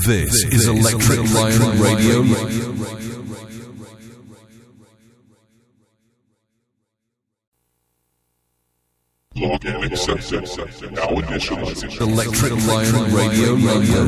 This is Electric Lion Radio. Login accepted. Now initializing. Electric Lion Radio.